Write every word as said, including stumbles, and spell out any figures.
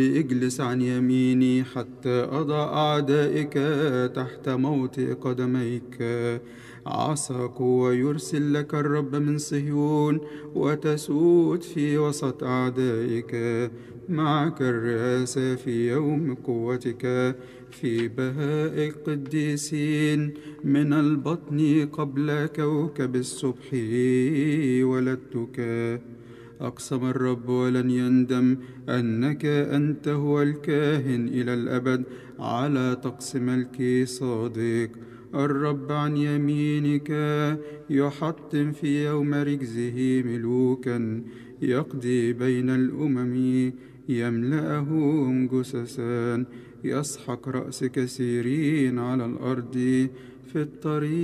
اجلس عن يميني حتى أضع أعدائك تحت موطئ قدميك. عصاك ويرسل لك الرب من صهيون، وتسود في وسط أعدائك. معك الرئاسة في يوم قوتك، في بهاء القديسين. من البطن قبل كوكب الصبح ولدتك. أقسم الرب ولن يندم أنك أنت هو الكاهن إلى الأبد على طقس ملكي صادق. الرب عن يمينك يحطم في يوم رجزه ملوكا، يقضي بين الأمم يملأهم جثثا، يسحق رأس كثيرين على الأرض في الطريق.